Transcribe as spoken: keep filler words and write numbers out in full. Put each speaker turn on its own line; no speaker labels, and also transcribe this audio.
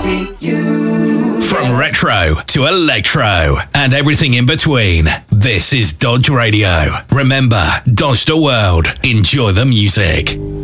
see you.
From retro to electro and everything in between, this is Dodge Radio. Remember, Dodge the world. Enjoy the music.